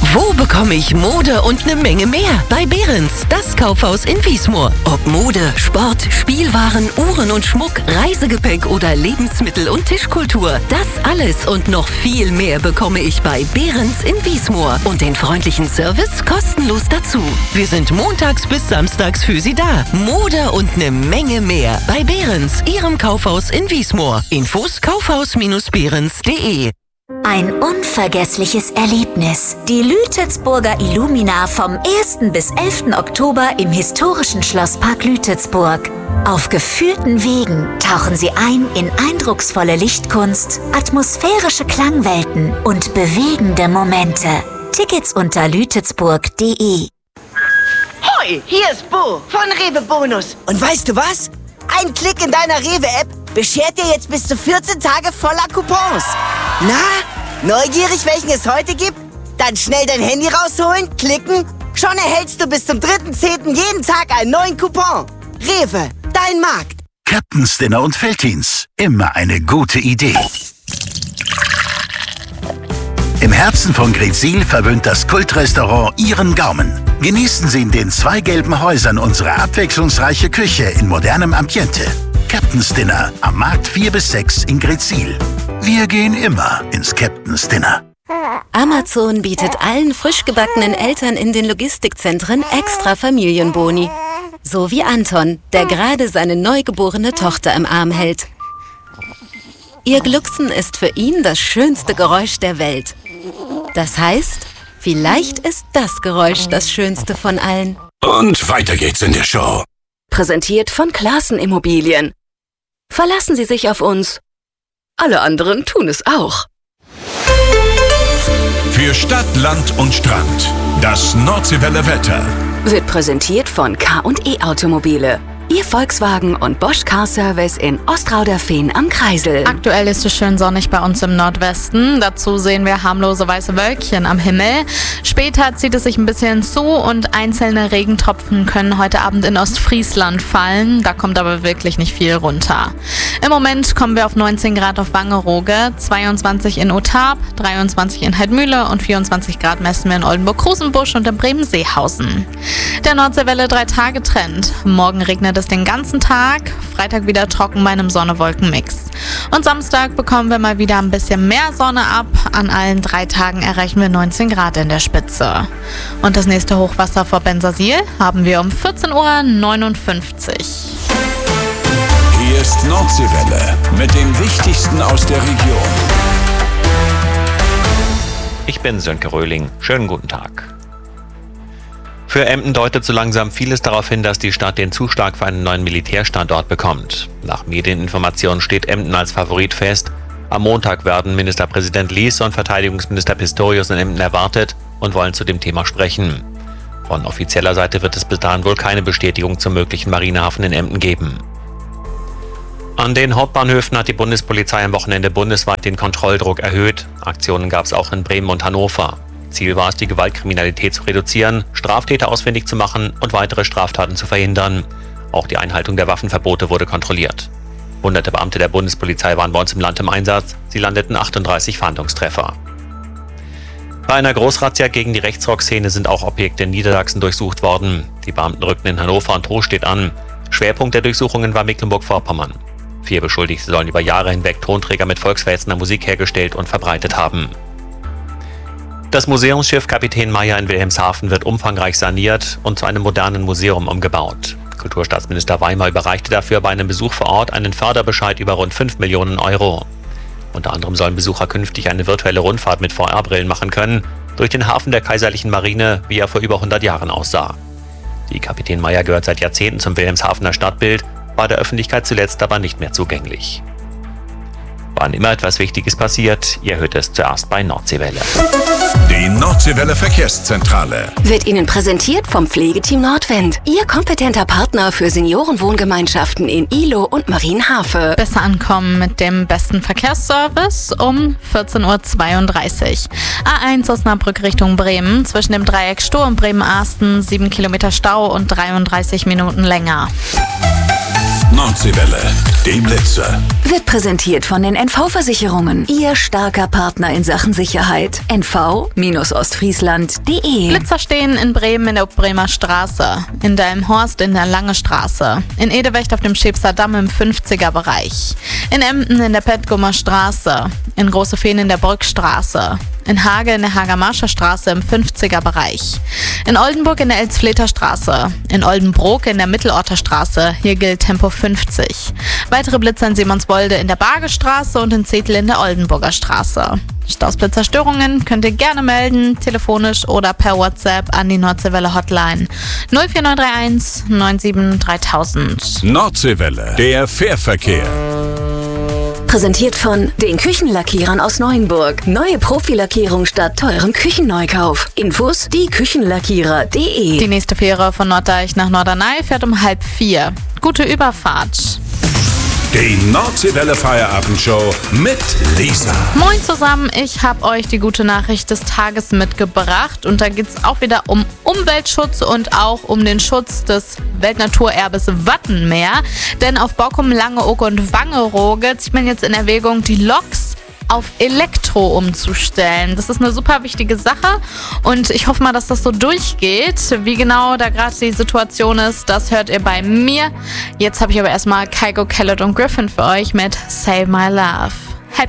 Wo bekomme ich Mode und eine Menge mehr? Bei Behrens, das Kaufhaus in Wiesmoor. Ob Mode, Sport, Spielwaren, Uhren und Schmuck, Reisegepäck oder Lebensmittel und Tischkultur. Das alles und noch viel mehr bekomme ich bei Behrens in Wiesmoor. Und den freundlichen Service kostenlos dazu. Wir sind montags bis samstags für Sie da. Mode und eine Menge mehr. Bei Behrens, Ihrem Kaufhaus in Wiesmoor. Infos kaufhaus-behrens.de. Ein unvergessliches Erlebnis. Die Lütetsburger Illumina vom 1. bis 11. Oktober im historischen Schlosspark Lütetsburg. Auf geführten Wegen tauchen Sie ein in eindrucksvolle Lichtkunst, atmosphärische Klangwelten und bewegende Momente. Tickets unter lütetsburg.de. Hoi, hier ist Bo von Rewe Bonus. Und weißt du was? Ein Klick in deiner Rewe-App beschert dir jetzt bis zu 14 Tage voller Coupons. Na, neugierig, welchen es heute gibt? Dann schnell dein Handy rausholen, klicken. Schon erhältst du bis zum 3.10. jeden Tag einen neuen Coupon. Rewe, dein Markt. Captain's Dinner und Veltins. Immer eine gute Idee. Im Herzen von Greetsiel verwöhnt das Kultrestaurant Ihren Gaumen. Genießen Sie in den 2 gelben Häusern unsere abwechslungsreiche Küche in modernem Ambiente. Captain's Dinner am Markt 4 bis 6 in Greetsiel. Wir gehen immer ins Captain's Dinner. Amazon bietet allen frisch gebackenen Eltern in den Logistikzentren extra Familienboni. So wie Anton, der gerade seine neugeborene Tochter im Arm hält. Ihr Glucksen ist für ihn das schönste Geräusch der Welt. Das heißt, vielleicht ist das Geräusch das schönste von allen. Und weiter geht's in der Show. Präsentiert von Classen Immobilien. Verlassen Sie sich auf uns. Alle anderen tun es auch. Für Stadt, Land und Strand. Das Nordseewelle Wetter. Wird präsentiert von K&E Automobile. Ihr Volkswagen und Bosch Car Service in Ostrauderfehn am Kreisel. Aktuell ist es schön sonnig bei uns im Nordwesten. Dazu sehen wir harmlose weiße Wölkchen am Himmel. Später zieht es sich ein bisschen zu und einzelne Regentropfen können heute Abend in Ostfriesland fallen. Da kommt aber wirklich nicht viel runter. Im Moment kommen wir auf 19 Grad auf Wangerooge, 22 in Otarp, 23 in Heidmühle und 24 Grad messen wir in Oldenburg-Rosenbusch und in Bremen-Seehausen. Der Nordseewelle 3-Tage-Trend. Morgen regnet es den ganzen Tag, Freitag wieder trocken bei einem Sonne-Wolken-Mix. Und Samstag bekommen wir mal wieder ein bisschen mehr Sonne ab. An allen 3 Tagen erreichen wir 19 Grad in der Spitze. Und das nächste Hochwasser vor Bensersiel haben wir um 14:59 Uhr. Hier ist Nordseewelle mit dem Wichtigsten aus der Region. Ich bin Sönke Röhling. Schönen guten Tag. Für Emden deutet so langsam vieles darauf hin, dass die Stadt den Zuschlag für einen neuen Militärstandort bekommt. Nach Medieninformationen steht Emden als Favorit fest. Am Montag werden Ministerpräsident Lies und Verteidigungsminister Pistorius in Emden erwartet und wollen zu dem Thema sprechen. Von offizieller Seite wird es bis dahin wohl keine Bestätigung zum möglichen Marinehafen in Emden geben. An den Hauptbahnhöfen hat die Bundespolizei am Wochenende bundesweit den Kontrolldruck erhöht. Aktionen gab es auch in Bremen und Hannover. Ziel war es, die Gewaltkriminalität zu reduzieren, Straftäter ausfindig zu machen und weitere Straftaten zu verhindern. Auch die Einhaltung der Waffenverbote wurde kontrolliert. Hunderte Beamte der Bundespolizei waren bei uns im Land im Einsatz. Sie landeten 38 Fahndungstreffer. Bei einer Großrazzia gegen die Rechtsrock-Szene sind auch Objekte in Niedersachsen durchsucht worden. Die Beamten rückten in Hannover und Tostedt an. Schwerpunkt der Durchsuchungen war Mecklenburg-Vorpommern. 4 Beschuldigte sollen über Jahre hinweg Tonträger mit volksverhetzender Musik hergestellt und verbreitet haben. Das Museumsschiff Kapitän Meyer in Wilhelmshaven wird umfangreich saniert und zu einem modernen Museum umgebaut. Kulturstaatsminister Weimer überreichte dafür bei einem Besuch vor Ort einen Förderbescheid über rund 5 Millionen Euro. Unter anderem sollen Besucher künftig eine virtuelle Rundfahrt mit VR-Brillen machen können, durch den Hafen der Kaiserlichen Marine, wie er vor über 100 Jahren aussah. Die Kapitän Meyer gehört seit Jahrzehnten zum Wilhelmshavener Stadtbild, war der Öffentlichkeit zuletzt aber nicht mehr zugänglich. Wann immer etwas Wichtiges passiert, ihr hört es zuerst bei Nordseewelle. Die Nordseewelle Verkehrszentrale Wird Ihnen präsentiert vom Pflegeteam Nordwind. Ihr kompetenter Partner für Seniorenwohngemeinschaften in Ihlow und Marienhafe. Besser ankommen mit dem besten Verkehrsservice um 14:32 Uhr. A1 Osnabrück Richtung Bremen. Zwischen dem Dreieck Stoh und Bremen-Arsten 7 Kilometer Stau und 33 Minuten länger. Nordseewelle, dem Blitzer. Wird präsentiert von den NV-Versicherungen. Ihr starker Partner in Sachen Sicherheit. NV-Ostfriesland.de. Blitzer stehen in Bremen in der Bremer Straße, in Delmenhorst in der Lange Straße, in Edewecht auf dem Schäbster Damm im 50er-Bereich, in Emden in der Petgumer Straße, in Großefehn in der Brückstraße, in Hage in der Hager-Marscher Straße im 50er-Bereich, in Oldenburg in der Elsfleter Straße, in Oldenbrook in der Mittelorter Straße, hier gilt Tempo 50. Weitere Blitzer in Simonswolde in der Bargestraße und in Zetel in der Oldenburger Straße. Stausblitzerstörungen könnt ihr gerne melden, telefonisch oder per WhatsApp an die Nordseewelle Hotline 04931 97 3000. Nordseewelle, der Fährverkehr. Präsentiert von den Küchenlackierern aus Neuenburg. Neue Profilackierung statt teurem Küchenneukauf. Infos dieküchenlackierer.de. Die nächste Fähre von Norddeich nach Norderney fährt um 3:30. Gute Überfahrt. Die Nordseewelle Feierabendshow mit Lisa. Moin zusammen, ich habe euch die gute Nachricht des Tages mitgebracht und da geht es auch wieder um Umweltschutz und auch um den Schutz des Weltnaturerbes Wattenmeer. Denn auf Bockum, Langeoog und Wangerooge zieht man jetzt in Erwägung, die Loks auf Elektro umzustellen. Das ist eine super wichtige Sache und ich hoffe mal, dass das so durchgeht. Wie genau da gerade die Situation ist, das hört ihr bei mir. Jetzt habe ich aber erstmal Kygo, Kellett und Griffin für euch mit Save My Love.